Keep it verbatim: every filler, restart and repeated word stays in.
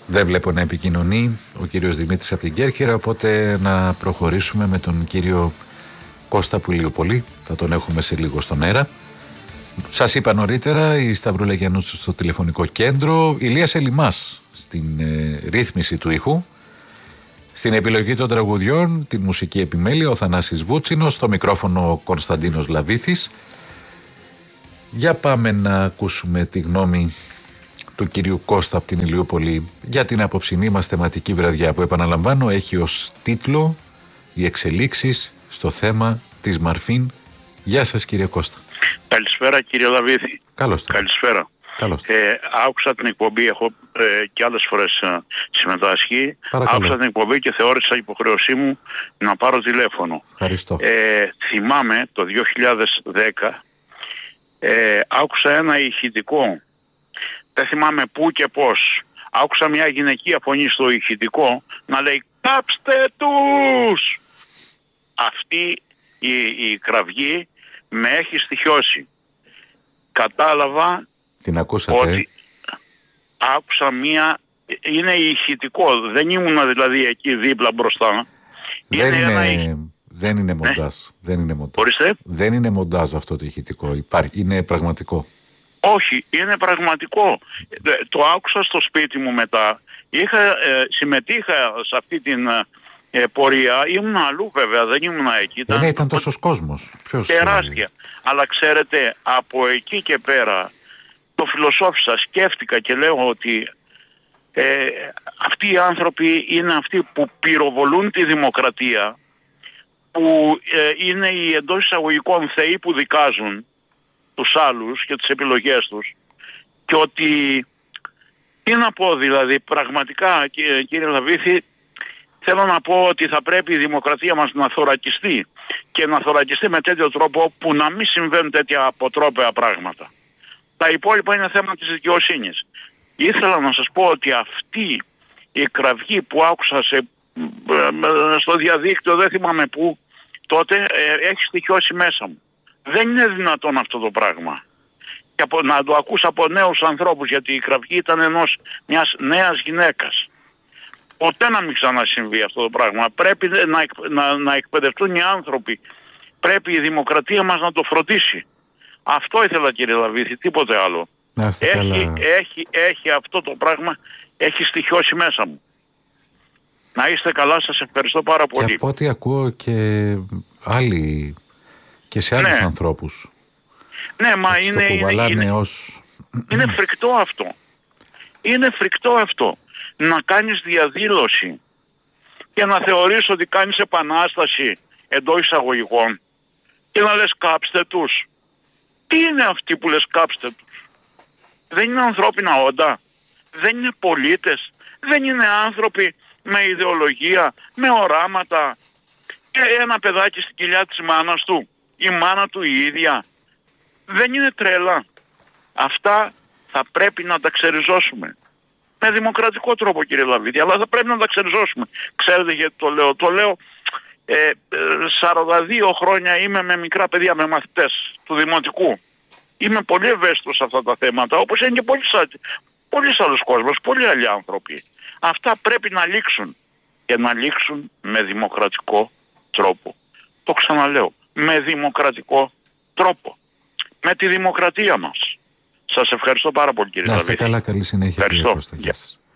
Δεν βλέπω να επικοινωνεί ο κύριος Δημήτρης από την Κέρκυρα, οπότε να προχωρήσουμε με τον κύριο Κώστα Πουλιοπολή. Θα τον έχουμε σε λίγο στον αέρα. Σας είπα νωρίτερα, η Σταυρούλα Γιαννούτσου στο τηλεφωνικό κέντρο, Ηλίας Ελιμάς στην ε, ρύθμιση του ήχου, στην επιλογή των τραγουδιών, την μουσική επιμέλεια ο Θανάσης Βούτσινος, στο μικρόφωνο ο Κωνσταντίνος Λαβίθης. Για πάμε να ακούσουμε τη γνώμη του κυρίου Κώστα από την Ηλιούπολη για την απόψινή μας θεματική βραδιά, που επαναλαμβάνω έχει ως τίτλο «Οι εξελίξεις στο θέμα της Μαρφίν». Γεια σας κύριε Κώστα. Καλησπέρα κύριε Λαβίθη. Καλώς το. Καλησπέρα. Καλώς το. Ε, άκουσα την εκπομπή, έχω ε, και άλλες φορές ε, συμμετάσχει. Παρακαλώ. Άκουσα την εκπομπή και θεώρησα υποχρέωσή μου να πάρω τηλέφωνο. Ευχαριστώ. Ε, θυμάμαι το δύο χιλιάδες δέκα ε, άκουσα ένα ηχητικό. Δεν θυμάμαι πού και πώς. Άκουσα μια γυναικεία φωνή στο ηχητικό να λέει «Κάψτε τους!». Αυτή η, η κραυγή με έχει στοιχιώσει. Κατάλαβα την ακούσατε, ότι άκουσα μια... Είναι ηχητικό. Δεν ήμουνα δηλαδή εκεί δίπλα μπροστά. Δεν είναι, ένα... δεν είναι μοντάζ. Ναι. Δεν είναι μοντάζ. Ορίστε. Δεν είναι μοντάζ αυτό το ηχητικό. Υπάρχει, είναι πραγματικό. Όχι, είναι πραγματικό. Το άκουσα στο σπίτι μου μετά. Είχα, ε, συμμετείχα σε αυτή την ε, πορεία. Ήμουν αλλού βέβαια, δεν ήμουν εκεί. Δεν ήταν, ήταν τόσος κόσμος. Ποιος... Τεράστια. Αλλά ξέρετε, από εκεί και πέρα το φιλοσόφισα, σκέφτηκα και λέω ότι ε, αυτοί οι άνθρωποι είναι αυτοί που πυροβολούν τη δημοκρατία, που ε, είναι οι εντός εισαγωγικών θεοί που δικάζουν τους άλλους και τις επιλογές τους, και ότι τι να πω δηλαδή πραγματικά κύριε Λαβίθη, θέλω να πω ότι θα πρέπει η δημοκρατία μας να θωρακιστεί και να θωρακιστεί με τέτοιο τρόπο που να μην συμβαίνουν τέτοια αποτρόπαια πράγματα. Τα υπόλοιπα είναι θέμα της δικαιοσύνης. Ήθελα να σας πω ότι αυτή η κραυγή που άκουσα σε, στο διαδίκτυο, δεν θυμάμαι πού, τότε ε, έχει στοιχειώσει μέσα μου. Δεν είναι δυνατόν αυτό το πράγμα. Και από, να το ακούσω από νέους ανθρώπους, γιατί η κραυγή ήταν ενός μιας νέας γυναίκας. Ποτέ να μην ξανασυμβεί αυτό το πράγμα. Πρέπει να, να, να εκπαιδευτούν οι άνθρωποι. Πρέπει η δημοκρατία μας να το φροντίσει. Αυτό ήθελα κύριε Λαβίθη, τίποτε άλλο. Έχει, έχει, έχει αυτό το πράγμα, έχει στοιχειώσει μέσα μου. Να είστε καλά, σας ευχαριστώ πάρα πολύ. Και από ό,τι ακούω και άλλοι, και σε άλλους ναι. ανθρώπους. Ναι, μα είναι, είναι, είναι, ως... είναι φρικτό αυτό. Είναι φρικτό αυτό. Να κάνεις διαδήλωση και να θεωρείς ότι κάνεις επανάσταση εντός εισαγωγικών και να λες κάψτε τους. Τι είναι αυτοί που λες κάψτε τους? Δεν είναι ανθρώπινα όντα? Δεν είναι πολίτες? Δεν είναι άνθρωποι με ιδεολογία, με οράματα? Και ένα παιδάκι στην κοιλιά της μάνας του, η μάνα του η ίδια. Δεν είναι τρέλα? Αυτά θα πρέπει να τα ξεριζώσουμε. Με δημοκρατικό τρόπο κύριε Λαβίτη, αλλά θα πρέπει να τα ξεριζώσουμε. Ξέρετε γιατί το λέω? Το λέω ε, σαράντα δύο χρόνια είμαι με μικρά παιδιά, με μαθητές του δημοτικού. Είμαι πολύ ευαίσθητος σε αυτά τα θέματα, όπως είναι και πολλοί, πολλοί άλλους κόσμος, πολλοί άλλοι άνθρωποι. Αυτά πρέπει να λήξουν και να λήξουν με δημοκρατικό τρόπο. Το ξαναλέω, με δημοκρατικό τρόπο. Με τη δημοκρατία μας. Σας ευχαριστώ πάρα πολύ κύριε Λαβίτη. Να είστε καλά, καλή συνέχεια. Ευχαριστώ.